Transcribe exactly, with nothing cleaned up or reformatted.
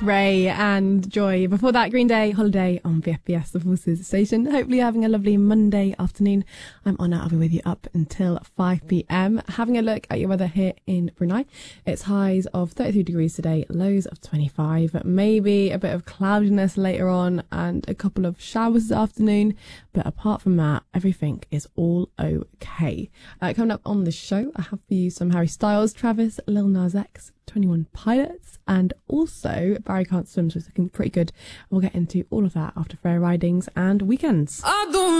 Ray and Joy. Before that, Green Day, Holiday on V F B S, the Forces station. Hopefully you're having a lovely Monday afternoon. I'm Anna, I'll be with you up until five p.m. Having a look at your weather here in Brunei. It's highs of thirty-three degrees today, lows of twenty-five. Maybe a bit of cloudiness later on and a couple of showers this afternoon. But apart from that, everything is all okay. Uh, coming up on the show, I have for you some Harry Styles, Travis, Lil Nas X, twenty-one Pilots, and also Barry Can't Swim, so it's looking pretty good. We'll get into all of that after Fair Ridings and Weekends. I don't